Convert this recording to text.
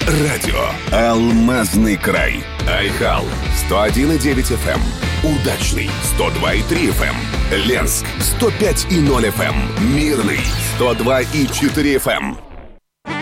Радио «Алмазный край». Айхал 101,9 FM. Удачный 102,3 FM. Ленск 105,0 FM. Мирный 102,4 FM.